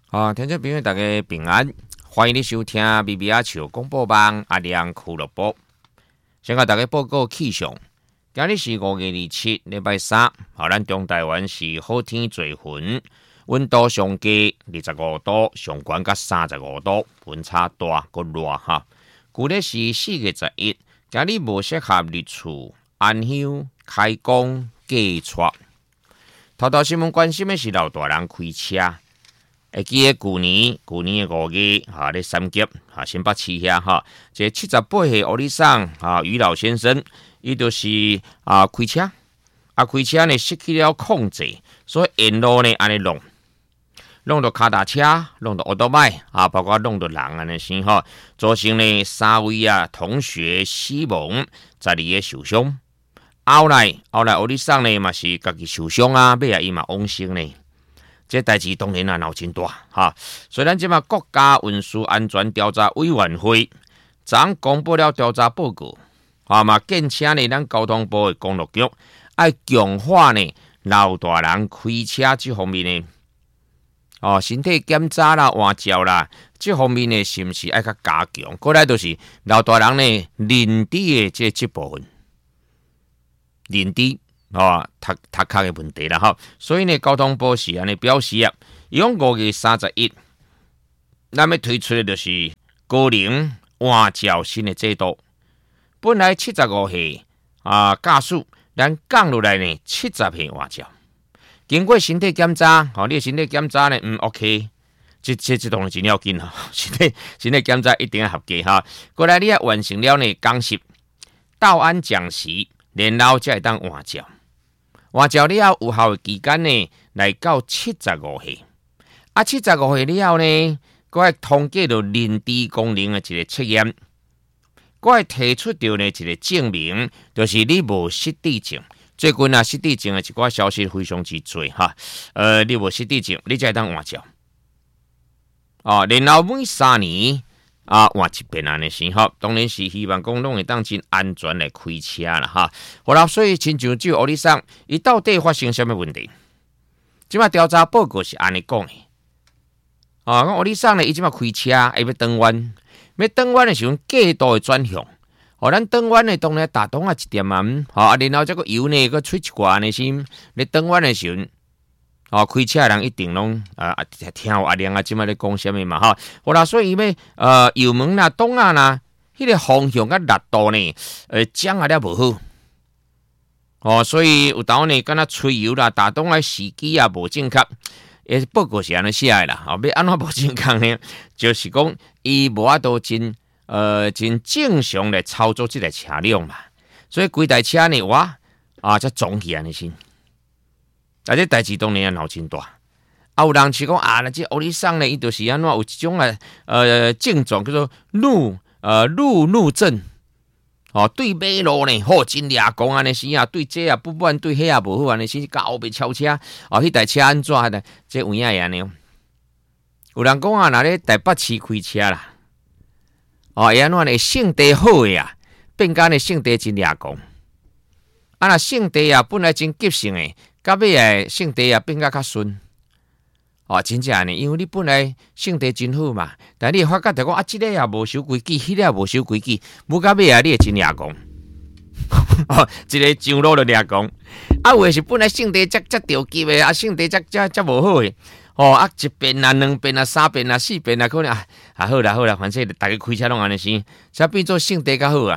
听众朋友大家平安，欢迎你收听《BB 阿笑广播网阿亮俱乐部》。先甲大家报告气象，今日是5月27日，礼拜三，咱中台湾是好天做云，温度上低25度，上悬甲35度，温差大，个热哈。旧日是4月11，今日无适合日出、安乡、开工、计撮。头新闻关心的是老大人开车。会记得旧年的5月咧三级新北市遐这78岁欧里桑于老先生，伊就是开车开车呢失去了控制，所以沿路呢安尼弄到脚踏车，弄到奥多迈包括弄到人安尼先造成呢3位同学死亡，12个受伤。后来欧里桑呢嘛是家己受伤尾伊嘛往生呢。这代志当然闹真大虽然即马国家运输安全调查委员会昨公布了调查报告嘛建请呢咱交通部的公路局要强化呢老大人开车这方面呢身体检查啦、换照啦这方面呢是不是要加强？过来就是老大人呢认知的这部分认知。读壳的问题啦所以呢，交通部是安尼表示伊讲5月31，咱要推出的就是高龄换照新的制度。本来75岁驾驶，咱降落来呢70岁换照。经过身体检查，你的身体检查呢OK， 这当然真要紧身体检查一定要合格过来你也完成了呢讲习，到案讲习，然后才会当换照。换照了有效的期间呢，来到75岁。75岁了后呢，佫要通过到认知功能的一个测验，佫要提出到呢一个证明，就是你无失智症。最近失智症的一寡消息非常之多你无失智症，你才会当换照。然后每3年换一遍安尼先当然是希望讲拢会当真安全来开车啦好啦，所以亲像这欧里桑，伊到底发生什么问题？即马调查报告是安尼讲的讲欧里桑呢，伊即马开车要转弯，的时阵过度的转向，咱转弯呢当然打动一点然后这个油呢佫吹一挂呢先，你转弯的时阵。开车的人一定拢听有阿亮即摆咧讲什么嘛好啦，所以要油门啦、档啦，迄个方向甲力度呢，掌握了无好所以有当呢，敢若吹油啦、打档的时机无正确，报告是安尼写的啦要安怎无正确呢？就是讲伊无法度真正常来操作这台车辆嘛，所以规台车呢才撞起安尼先。这代志当然闹真大，有人是讲这欧里桑呢，伊就是安怎有一种症状叫做路症，对马路呢真抓狂安尼是对这不满对迄无好安尼是到后面超车迄台车安怎呢？这有影安尼有人讲若咧台北市开车啦，会安怎呢？性地好的变甲呢性地真抓狂，若性地本来真急性的。到尾性地变甲较顺，真正呢，因为你本来性地真好嘛，但你会发觉就讲这个也无守规矩，迄个也无守规矩，无到尾你会真抓狂，一个上路就抓狂，有的是本来性地则着急的，性地则无好的，一遍2遍3遍4遍可能好啦，反正大家开车拢安尼先，才变做性地较好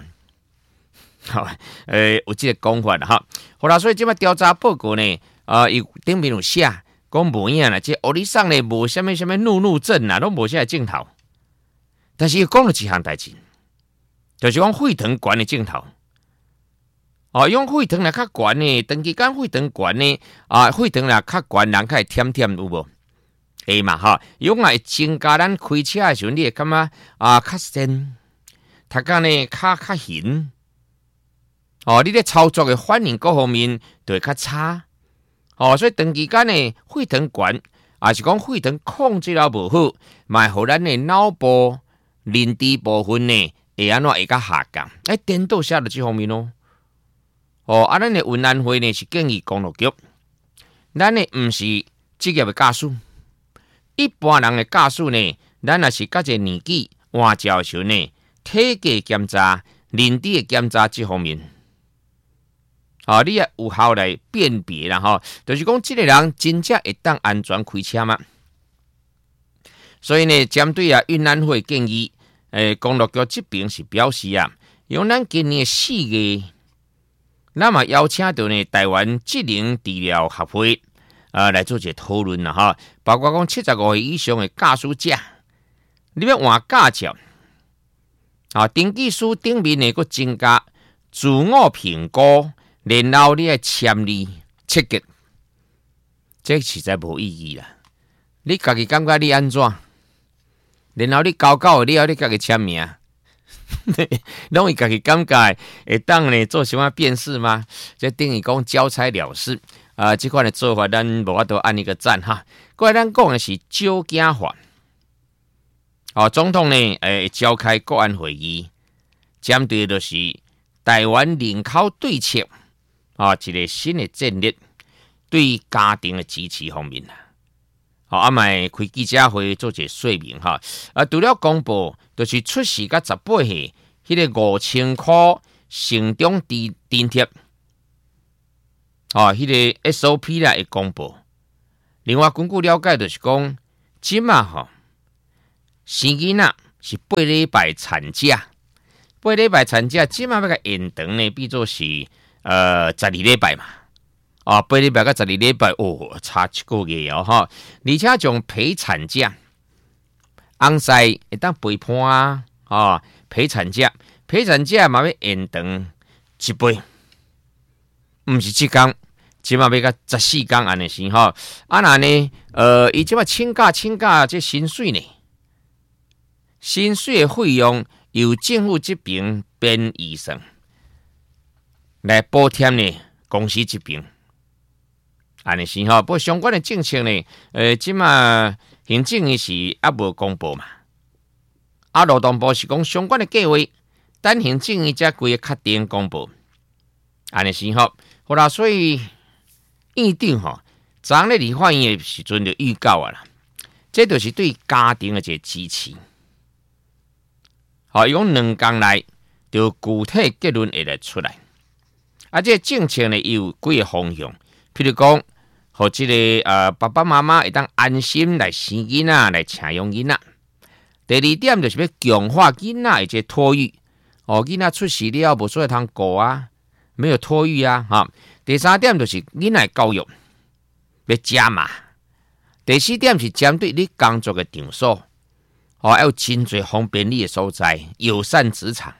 有这个讲法好啦，所以这摆调查报告呢，伊顶面有写讲无影啦，这欧里桑呢无什么怒症啦，拢无啥镜头。但是伊讲了一项代志，就是讲血糖悬的镜头。用血糖来较悬呢，长期间血糖悬呢，血糖啦较悬，人较会甜有无？会嘛用来增加咱开车的时候，你会感觉较酸，头壳呢较咸。你咧操作的反应各方面就会较差，所以长期间呢，血糖悬，是讲血糖控制了无好，嘛互咱的脑部认知部分呢，会安怎会较下降？颠倒写到这方面咱的运安会呢是建议公路局，咱呢毋是职业的驾驶， 一般人的驾驶呢，咱也是甲这年纪换照时呢，体格检查、认知的检查这方面，你也有效来辨别啦吼，就是讲这个人真正会当安全开车吗？所以呢，针对运安会建议，公路局这边是表示用咱今年4月，那么邀请到呢台湾职能治疗协会来做一个讨论啦哈，包括讲75岁以上的驾驶者，你要换驾照，登记书顶面呢，佮增加自我评估，然后你要签字切结，这实在无意义啦。你家己感觉你安怎？然后你交了，你家己签名，拢会家己感觉会当呢做什么辨识吗？这等于讲交差了事这款的做法，咱无法度按一个赞哈。过来咱讲的是酒驾法，总统呢召开国安会议，针对的就是台湾人口对策一个新的战略，对家庭的支持方面卖开记者会做一个说明哈。除了公布，就是出示到18岁，迄个5000块成长津贴，迄个 SOP 啦会公布。另外，根据了解，就是讲，即嘛生囡仔是8礼拜产假，8礼拜产假，即嘛要甲延长呢，比作是12礼拜嘛。8礼拜到12礼拜，差1个月而且将陪产假，翁婿会当陪伴陪产假嘛要延长1倍，毋是7天，即嘛要到14天安尼先那呢，伊即嘛请假这薪水呢，薪水的费用由政府这边编预算来补贴呢公司这边。安尼是不过相关的政策呢，即嘛行政院是还无公布嘛，劳动部是讲相关的计划，等行政院才规个确定公布。安尼是好啦，所以院长昨日立法院的时阵就预告啦，这就是对家庭的一个支持。伊讲2天内就具体结论会来出来，这个政策呢有几个方向。譬如讲，互这个爸爸妈妈会当安心来生囡仔，来请养囡仔。第2点就是要强化囡仔的这托育，囡仔出世了无所谓通顾没有托育第3点就是囡仔教育要加码。第4点是针对你工作的场所，要有真侪方便你的所在，友善职场。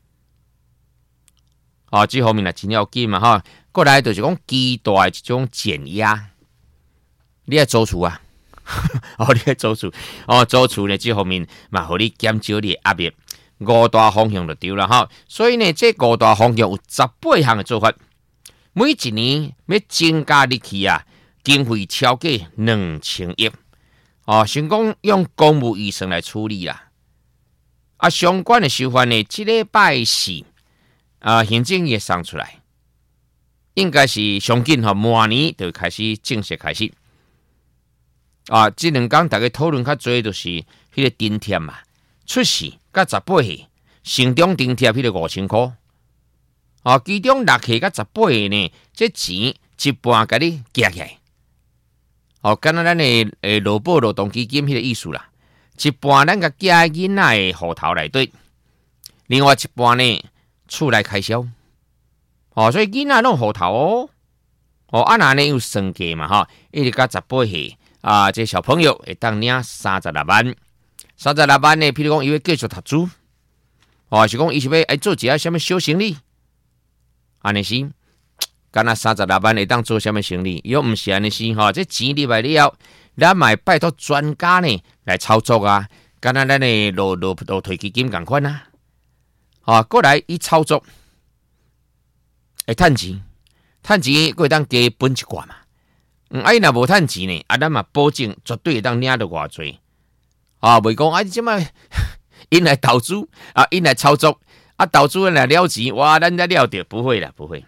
这方面也真要紧嘛过来就是讲极大的一种减压，你要做厝你要做厝做厝呢这方面嘛，互你减少你的压力，5大方向就对了所以呢，这5大方向有18项的做法，每一年要增加力气经费超过2000亿先讲用公务预算来处理啦。相关的手法呢，这礼拜4行政院送出来，应该是上紧明年就开始正式开始。这2天大家讨论较多就是迄个津贴嘛，出世到18岁成长津贴迄个5000块，其中6岁到18岁呢，这钱一半给你加起来，敢若咱的劳保劳动基金迄个意思啦，一半咱甲加囡仔的户头内底，另外一半呢厝内开销，所以囡仔拢户头那呢有算计嘛一直到18岁这小朋友会当领36万，36万呢，譬如讲伊要继续读书，是讲伊是要做一下什么小生意，安尼是，敢若36万会当做什么生意？又毋是安尼是这钱入来了，咱嘛拜托专家呢来操作敢若咱的劳退基金共款过来伊操作会趁钱，佫会当加分一寡嘛。伊若无趁钱呢，咱嘛保证绝对会当领到偌济袂讲即摆因来投资因来操作投资来了钱，哇，咱才了着，不会啦，不会。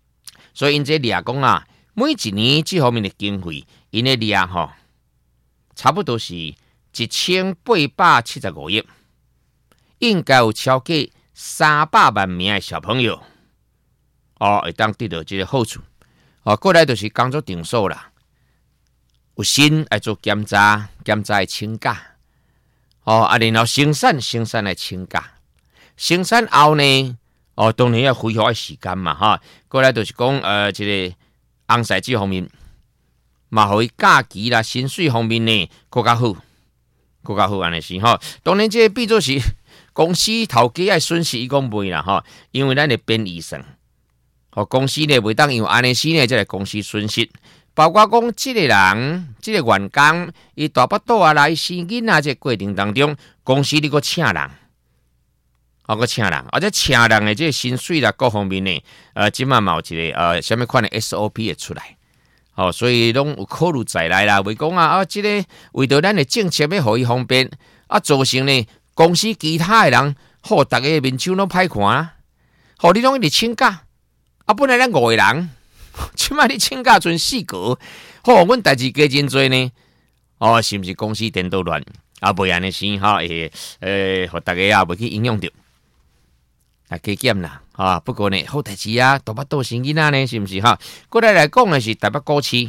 所以因这掠讲每一年这方面的经费，因咧掠差不多是1875亿，应该有超过300万名的小朋友会当得到这个好处。过来就是工作场所啦，有心来做检查的请假，然后生产的请假，生产后呢，当然要恢复的时间嘛，过来就是讲这个红赛这方面，嘛互伊假期啦、薪水方面呢，更加好安尼是当然这变做是公司头家爱损失，伊讲袂啦因为咱的编预算。公司呢袂当因为安尼时呢，这个公司损失，包括讲这个人、这个员工，伊大巴肚啊来生囡仔这过程当中，公司你个请人，个请人，而且请人的这个薪水啦各方面呢，即嘛有一个什么款的 SOP 会出来，所以拢有考虑在内啦。袂讲这个为着咱的政策要互伊方便，造成呢公司其他的人，大家面手拢歹看啊，你拢一直请假。本来咱5个人，即摆你请假剩4个，阮代志加真多呢。是毋是公司颠倒乱？袂安尼先互大家袂去影响着。加减啦，不过呢，好代志大巴肚生囡仔呢，是毋是过来讲的是台北股市，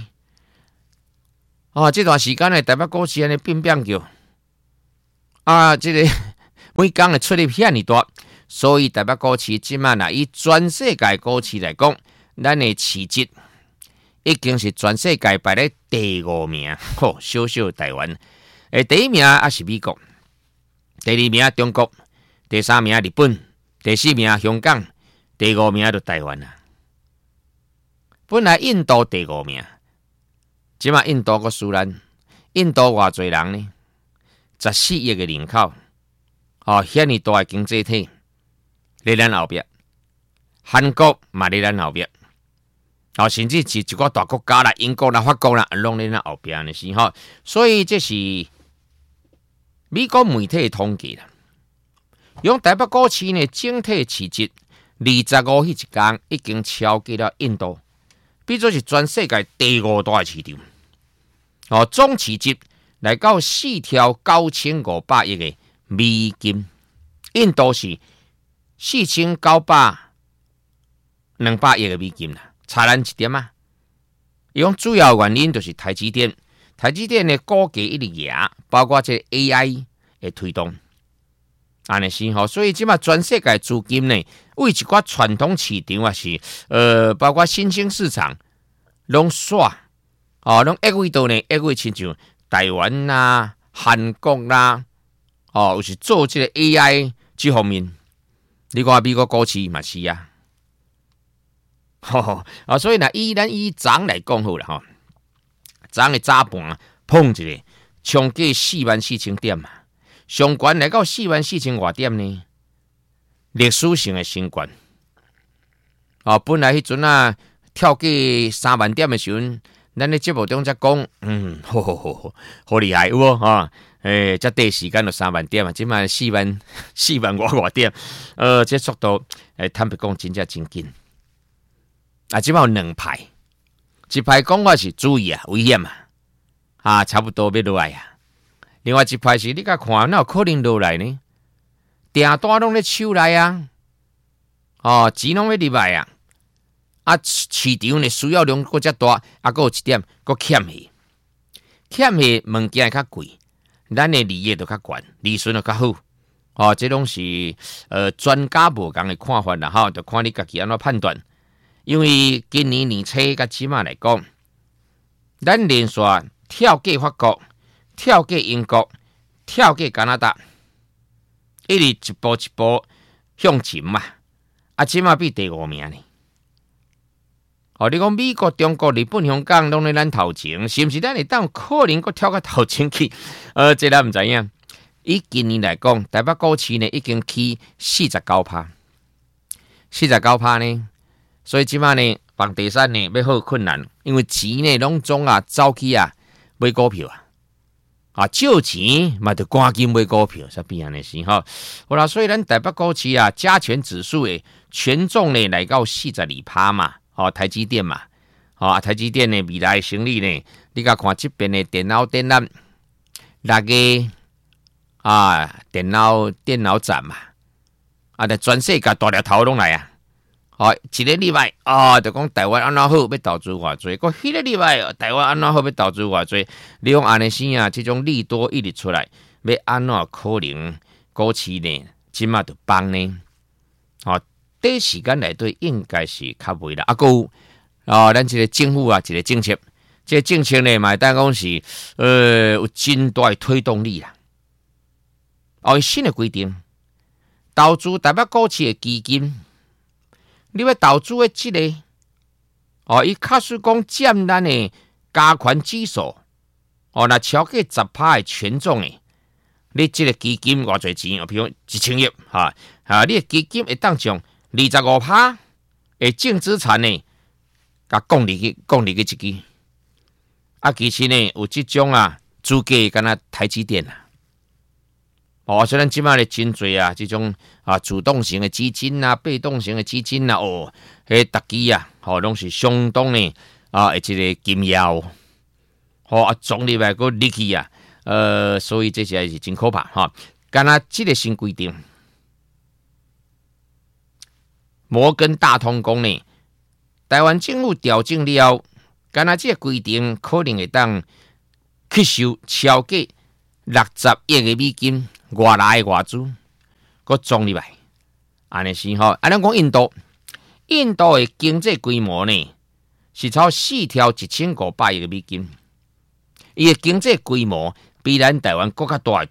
这段时间呢，台北股市安尼变叫，这个每工的出入遐尼大。所以台北股市即摆以全世界股市来讲，咱的市值已经是全世界排咧第5名，小台湾。第1名是美国，第2名中国，第3名日本，第4名香港，第5名就台湾啦。本来印度第5名，即摆印度个输咱，印度偌侪人呢？14亿个人口，遐尼大个经济体。在咱后壁，韩国嘛在咱后壁，甚至是一个大国家啦，英国啦、法国啦，拢在咱后壁的是所以这是美国媒体的统计啦。用台北股市呢，整体市值25迄一天已经超过了印度，比作是全世界第5大市场。总市值来到4兆9500亿的美金，印度是4900亿的美金啦，差咱一点啊。伊讲主要原因就是台积电的股价一直赢，包括这 AI 的推动，安尼是所以即马全世界资金呢，为一寡传统市场是包括新兴市场，拢煞拢一位到呢，一位亲像台湾啦、韩国啦，有是做这个 AI 这方面。你看美国股市嘛是所以咱以涨来讲好了涨的早盘碰一个冲过44000点嘛，上悬来到44000多点呢，历史性的新高。本来迄阵跳过3万点的时阵，咱咧节目中才讲，好厉害有无这短时间就3万点嘛，即摆4万多点，这速度坦白讲真正真紧。即摆有2派，一派讲我是注意危险差不多要落来另外一派是你甲看哪有可能落来呢？订单拢咧手内钱拢要入来市场呢需要量搁遮大，搁有一点搁欠下物件较贵。咱的利益就较悬，利润就较好。这拢是专家无同的看法啦，就看你家己安怎判断。因为今年年初甲即马来讲，咱连续跳过法国、跳过英国、跳过加拿大，一直一步一步向前嘛。即马比第5名呢。你讲美国、中国、日本、香港拢在咱头前，是毋是咱会当可能搁跳到头前去？这咱唔知影。以今年来讲，台北股市呢已经起49%呢，所以即马呢房地产呢要好困难，因为钱呢拢总走去买股票借钱嘛就赶紧买股票，是变安尼是好啦，所以咱台北股市加权指数的权重呢来到42%嘛。台积电嘛，台积电呢未来的生意呢，你甲看这边的电脑展览， 6个电脑展嘛，但全世界大粒头拢来啊！一个礼拜就讲台湾安怎好要投资偌济，个迄个礼拜台湾安怎好要投资偌济，你讲安尼先啊，这种利多一直出来，要安怎可能股市呢？即马就崩呢？短时间内底应该是较袂啦。咱这个政府一个政策，这个政策呢，嘛当讲是有真大的推动力啦。新的规定，投资台北股市的基金。你要投资的这个，伊假使讲占咱的加权指数，若超过10%的权重诶，你这个基金偌侪钱？比如1000亿，你的基金会当从25%的净资产呢，甲降入去一支。其实呢，有这种资格敢若台积电啊。所以咱即摆咧真侪这种主动型的基金被动型的基金迄逐支拢是相当的这个金腰，总入来个力气所以这些是真可怕敢若这个新规定，摩根大通讲呢，台湾政府调整了，敢若这个规定可能会当吸收超过60亿的美金。外来的外资，搁装入来，安尼是咱讲印度的经济规模呢是超4兆1500亿的美金，伊的经济规模比咱台湾搁较大。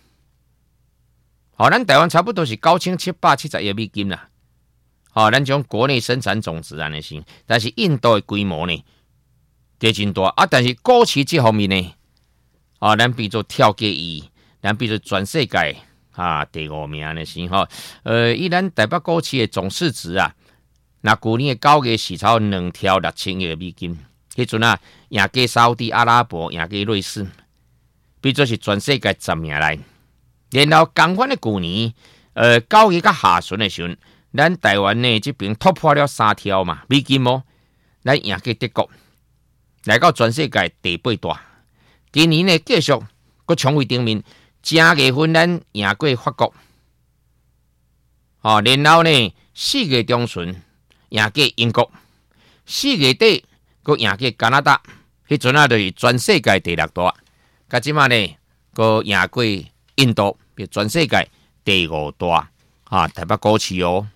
咱台湾差不多是9770亿美金啦。咱种国内生产总值安尼是，但是印度的规模呢，就真大但是股市这方面呢，咱比作跳过伊。咱比如全世界第5名的是以咱台北股市的总市值那去年的9月是超2兆6000亿美金，迄阵赢过沙烏地阿拉伯，赢过瑞士，比作是全世界10名内。然后同款的去年9月到下旬的时候，咱台湾呢这边突破了3兆嘛美金咱赢过德国，来到全世界第8大。今年呢继续搁冲位顶面。正月份咱赢过法国，然后呢4月中旬赢过英国，4月底佮赢过加拿大，迄阵就是全世界第6大。甲即马呢，佮赢过印度，全世界第5大。台北股市